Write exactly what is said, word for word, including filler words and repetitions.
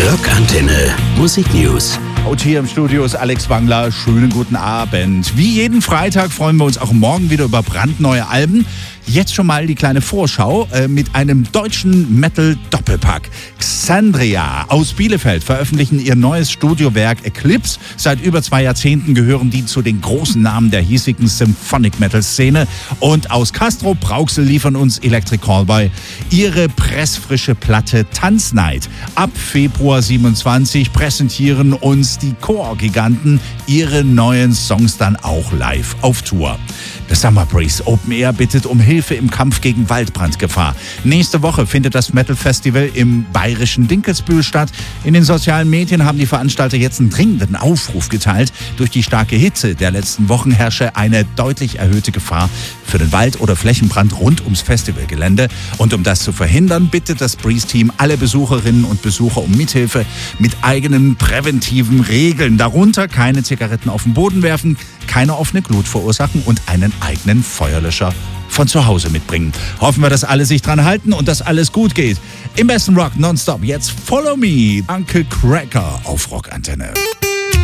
Rockantenne Musik News. Und hier im Studio ist Alex Wangler. Schönen guten Abend. Wie jeden Freitag freuen wir uns auch morgen wieder über brandneue Alben. Jetzt schon mal die kleine Vorschau äh, mit einem deutschen Metal-Doppelpack. Xandria aus Bielefeld veröffentlichen ihr neues Studiowerk Eclipse. Seit über zwei Jahrzehnten gehören die zu den großen Namen der hiesigen Symphonic-Metal-Szene. Und aus Castrop Rauxel liefern uns Electric Callboy ihre pressfrische Platte Tanznight. Ab Februar siebenundzwanzig präsentieren uns die Chor-Giganten ihre neuen Songs dann auch live auf Tour. Das Summer Breeze Open Air bittet um Hilfe im Kampf gegen Waldbrandgefahr. Nächste Woche findet das Metal Festival im bayerischen Dinkelsbühl statt. In den sozialen Medien haben die Veranstalter jetzt einen dringenden Aufruf geteilt. Durch die starke Hitze der letzten Wochen herrsche eine deutlich erhöhte Gefahr für den Wald- oder Flächenbrand rund ums Festivalgelände. Und um das zu verhindern, bittet das Breeze-Team alle Besucherinnen und Besucher um Mithilfe mit eigenen präventiven Regeln. Darunter keine Zigaretten auf den Boden werfen, keine offene Glut verursachen und einen eigenen Feuerlöscher von zu Hause mitbringen. Hoffen wir, dass alle sich dran halten und dass alles gut geht. Im besten Rock nonstop. Jetzt Follow Me, Uncle Cracker auf Rockantenne.